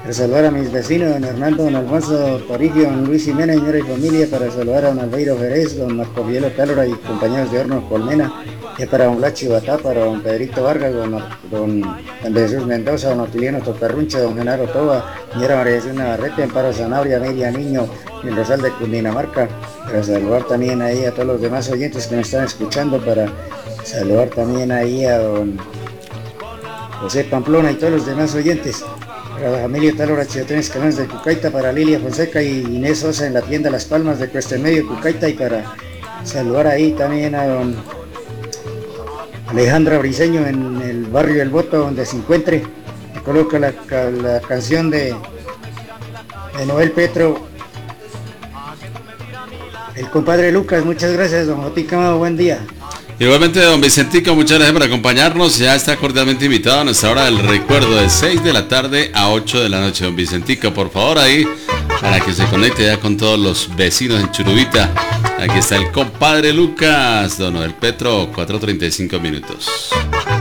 Para saludar a mis vecinos, don Hernando, don Alfonso Toribio, don Luis Jiménez, señora y familia, para saludar a don Albeiro Jerez, don Marco Bielo Tálora y compañeros de Hornos Colmena, y para don Blachi Batá, para don Pedrito Vargas, don Jesús Mendoza, don Otiliano Tocarruncha, don Genaro Toba, señora María Jesús Navarrete, Amparo Zanabria, Media Niño, el Rosal de Cundinamarca, para saludar también ahí a todos los demás oyentes que me están escuchando, para saludar también ahí a don José Pamplona y todos los demás oyentes. Para la familia Tálora Chiotenes Canones de Cucaita, para Lilia Fonseca y Inés Sosa en la tienda Las Palmas de Cuesta Medio Cucaita, y para saludar ahí también a don Alejandra Briseño en el barrio El Voto, donde se encuentre. Me coloca la canción de Noel Petro, el compadre Lucas. Muchas gracias, don Jotica, buen día. Igualmente, don Vicentico, muchas gracias por acompañarnos. Ya está cordialmente invitado a nuestra hora del recuerdo de 6 de la tarde a 8 de la noche. Don Vicentico, por favor, ahí, para que se conecte ya con todos los vecinos en Churubita. Aquí está el compadre Lucas, don Noel Petro, 4:35 minutos.